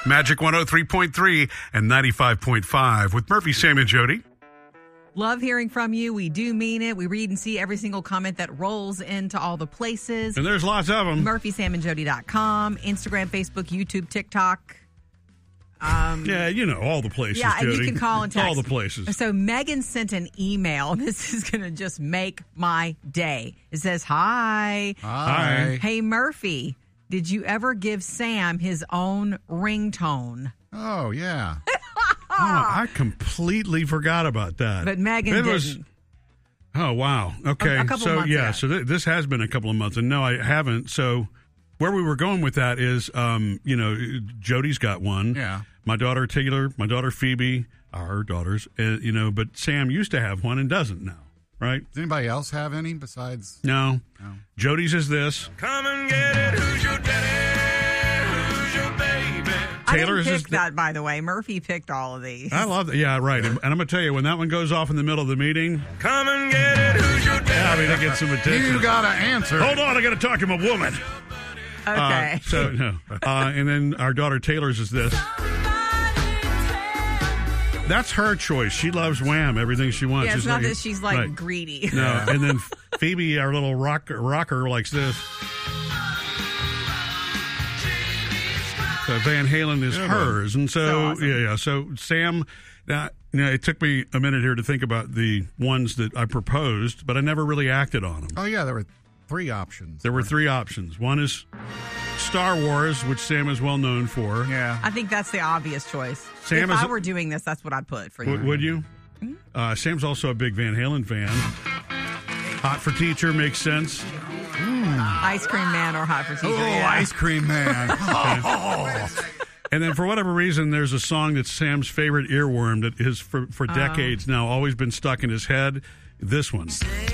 Magic 103.3 and 95.5 with Murphy, Sam, and Jody. Love hearing from you. We do mean it. We read and see every single comment that rolls into all the places. And there's lots of them. MurphySamandJody.com, Instagram, Facebook, YouTube, TikTok. Yeah, you know, all the places, Yeah, and Jody. you can call and text. All the places. So Megan sent an email. This is going to just make my day. It says, Hi. Hey, Murphy, did you ever give Sam his own ringtone? Oh, yeah. I completely forgot about that. But Megan didn't. Oh, wow. Okay. A couple months ago. So this has been a couple of months, and no, I haven't. So where we were going with that is, Jody's got one. Yeah. My daughter Taylor, my daughter Phoebe, our daughters, but Sam used to have one and doesn't now, right? Does anybody else have any besides? No. Jody's is this. Come and get it. Who's your daddy? Who's your baby? Taylor's I is didn't pick that, by the way. Murphy picked all of these. I love that. Yeah, right. And I'm going to tell you, when that one goes off in the middle of the meeting, Come and get it. Who's your daddy? it gets some attention. You got to answer. Hold on, I got to talk to my woman. Okay. And then our daughter Taylor's is this. That's her choice. She loves Wham, everything she wants. Yeah, it's She's not like, that she's like right. greedy. No, and then Phoebe, our little rocker, likes this. So Van Halen is hers, and so awesome. yeah. So Sam, it took me a minute here to think about the ones that I proposed, but I never really acted on them. Oh, yeah, there were 3 options. There were 3 options. One is Star Wars, which Sam is well known for. Yeah. I think that's the obvious choice. Sam if is I were doing this, that's what I'd put for you. Would you? Sam's also a big Van Halen fan. Hot for Teacher makes sense. Ice Cream Man or Hot for Teacher. Oh, yeah. Ice Cream Man. And then for whatever reason, there's a song that's Sam's favorite earworm that is for decades now always been stuck in his head. This one.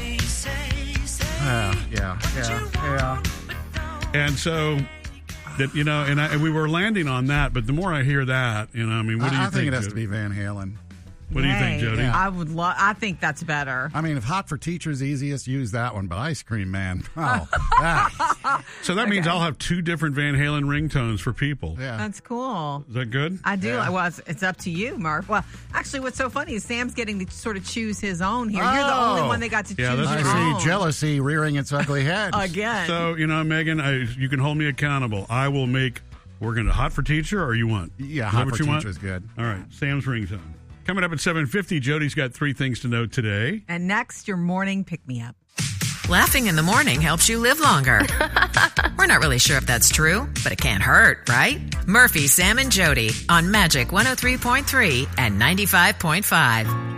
Yeah. And so, that and we were landing on that, but the more I hear that, what do you think? I think it has Jody? to be Van Halen. What do you think, Jody? Yeah. I think that's better. I mean, if Hot for Teacher's easiest, use that one. But Ice Cream Man, So that means I'll have 2 different Van Halen ringtones for people. yeah. That's cool. Is that good? I do. Yeah. Well, it's up to you, Murph. Well, actually, what's so funny is Sam's getting to sort of choose his own here. You're the only one that got to Yeah, choose that's your true. own. I see jealousy rearing its ugly head. Again. So, Megan, you can hold me accountable. I will make, we're going to Hot for Teacher, or you want? Yeah, Is that Hot what for you want? Teacher's good. All right, Sam's ringtone. Coming up at 7:50, Jody's got 3 things to know today. And next, your morning pick-me-up. Laughing in the morning helps you live longer. We're not really sure if that's true, but it can't hurt, right? Murphy, Sam, and Jody on Magic 103.3 and 95.5.